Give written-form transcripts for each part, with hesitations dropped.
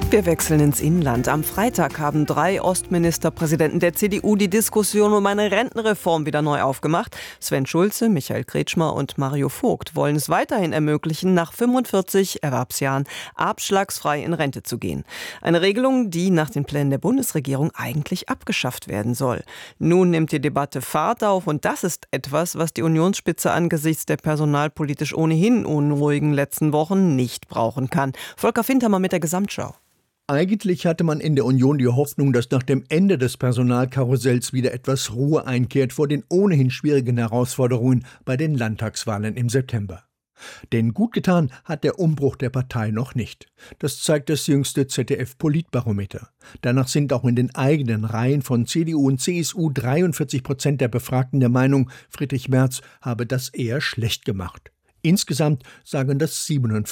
Wir wechseln ins Inland. Am Freitag haben 3 Ostministerpräsidenten der CDU die Diskussion um eine Rentenreform wieder neu aufgemacht. Sven Schulze, Michael Kretschmer und Mario Vogt wollen es weiterhin ermöglichen, nach 45 Erwerbsjahren abschlagsfrei in Rente zu gehen. Eine Regelung, die nach den Plänen der Bundesregierung eigentlich abgeschafft werden soll. Nun nimmt die Debatte Fahrt auf und das ist etwas, was die Unionsspitze angesichts der personalpolitisch ohnehin unruhigen letzten Wochen nicht brauchen kann. Volker Fintermer mit der Gesamtschau. Eigentlich hatte man in der Union die Hoffnung, dass nach dem Ende des Personalkarussells wieder etwas Ruhe einkehrt vor den ohnehin schwierigen Herausforderungen bei den Landtagswahlen im September. Denn gut getan hat der Umbruch der Partei noch nicht. Das zeigt das jüngste ZDF-Politbarometer. Danach sind auch in den eigenen Reihen von CDU und CSU 43% der Befragten der Meinung, Friedrich Merz habe das eher schlecht gemacht. Insgesamt sagen das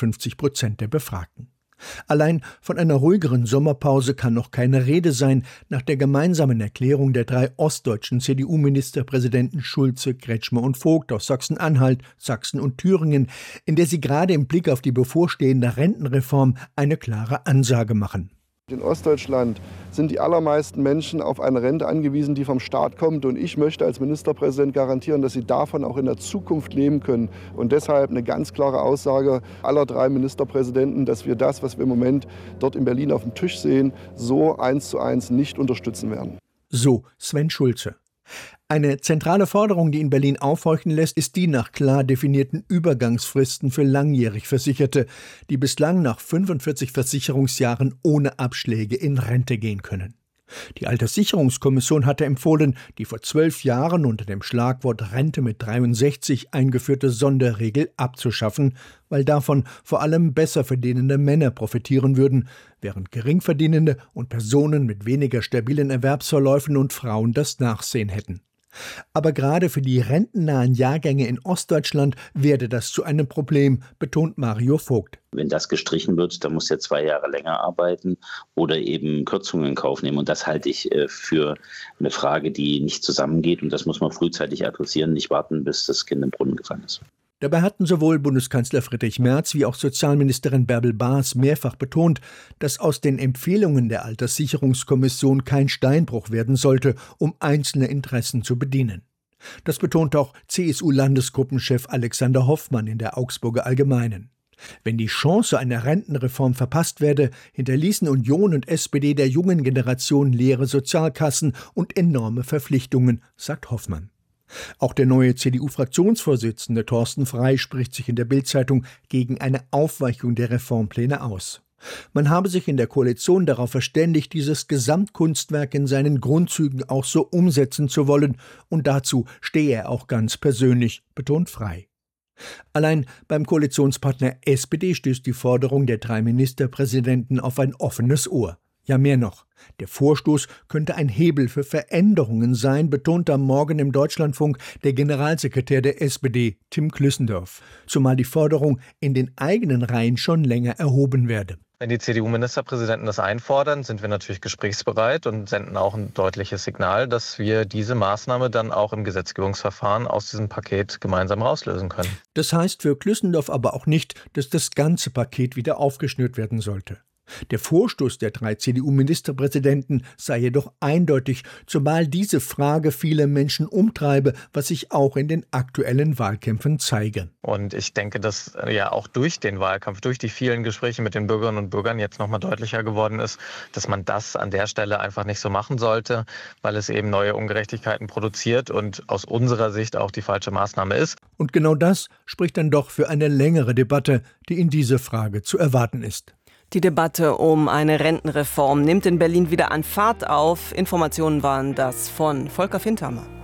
57% der Befragten. Allein von einer ruhigeren Sommerpause kann noch keine Rede sein, nach der gemeinsamen Erklärung der 3 ostdeutschen CDU-Ministerpräsidenten Schulze, Kretschmer und Vogt aus Sachsen-Anhalt, Sachsen und Thüringen, in der sie gerade im Blick auf die bevorstehende Rentenreform eine klare Ansage machen. In Ostdeutschland sind die allermeisten Menschen auf eine Rente angewiesen, die vom Staat kommt. Und ich möchte als Ministerpräsident garantieren, dass sie davon auch in der Zukunft leben können. Und deshalb eine ganz klare Aussage aller 3 Ministerpräsidenten, dass wir das, was wir im Moment dort in Berlin auf dem Tisch sehen, so 1:1 nicht unterstützen werden. So Sven Schulze. Eine zentrale Forderung, die in Berlin aufhorchen lässt, ist die nach klar definierten Übergangsfristen für langjährig Versicherte, die bislang nach 45 Versicherungsjahren ohne Abschläge in Rente gehen können. Die Alterssicherungskommission hatte empfohlen, die vor 12 Jahren unter dem Schlagwort Rente mit 63 eingeführte Sonderregel abzuschaffen, weil davon vor allem besser verdienende Männer profitieren würden, während Geringverdienende und Personen mit weniger stabilen Erwerbsverläufen und Frauen das Nachsehen hätten. Aber gerade für die rentennahen Jahrgänge in Ostdeutschland werde das zu einem Problem, betont Mario Vogt. Wenn das gestrichen wird, dann muss er 2 Jahre länger arbeiten oder eben Kürzungen in Kauf nehmen. Und das halte ich für eine Frage, die nicht zusammengeht. Und das muss man frühzeitig adressieren, nicht warten, bis das Kind im Brunnen gefallen ist. Dabei hatten sowohl Bundeskanzler Friedrich Merz wie auch Sozialministerin Bärbel Baas mehrfach betont, dass aus den Empfehlungen der Alterssicherungskommission kein Steinbruch werden sollte, um einzelne Interessen zu bedienen. Das betont auch CSU-Landesgruppenchef Alexander Hoffmann in der Augsburger Allgemeinen. Wenn die Chance einer Rentenreform verpasst werde, hinterließen Union und SPD der jungen Generation leere Sozialkassen und enorme Verpflichtungen, sagt Hoffmann. Auch der neue CDU-Fraktionsvorsitzende Thorsten Frey spricht sich in der Bild-Zeitung gegen eine Aufweichung der Reformpläne aus. Man habe sich in der Koalition darauf verständigt, dieses Gesamtkunstwerk in seinen Grundzügen auch so umsetzen zu wollen, und dazu stehe er auch ganz persönlich, betont Frey. Allein beim Koalitionspartner SPD stößt die Forderung der 3 Ministerpräsidenten auf ein offenes Ohr. Ja, mehr noch. Der Vorstoß könnte ein Hebel für Veränderungen sein, betont am Morgen im Deutschlandfunk der Generalsekretär der SPD, Tim Klüssendorf. Zumal die Forderung in den eigenen Reihen schon länger erhoben werde. Wenn die CDU-Ministerpräsidenten das einfordern, sind wir natürlich gesprächsbereit und senden auch ein deutliches Signal, dass wir diese Maßnahme dann auch im Gesetzgebungsverfahren aus diesem Paket gemeinsam rauslösen können. Das heißt für Klüssendorf aber auch nicht, dass das ganze Paket wieder aufgeschnürt werden sollte. Der Vorstoß der 3 CDU-Ministerpräsidenten sei jedoch eindeutig, zumal diese Frage viele Menschen umtreibe, was sich auch in den aktuellen Wahlkämpfen zeige. Und ich denke, dass ja auch durch den Wahlkampf, durch die vielen Gespräche mit den Bürgerinnen und Bürgern jetzt nochmal deutlicher geworden ist, dass man das an der Stelle einfach nicht so machen sollte, weil es eben neue Ungerechtigkeiten produziert und aus unserer Sicht auch die falsche Maßnahme ist. Und genau das spricht dann doch für eine längere Debatte, die in dieser Frage zu erwarten ist. Die Debatte um eine Rentenreform nimmt in Berlin wieder an Fahrt auf. Informationen waren das von Volker Fintermer.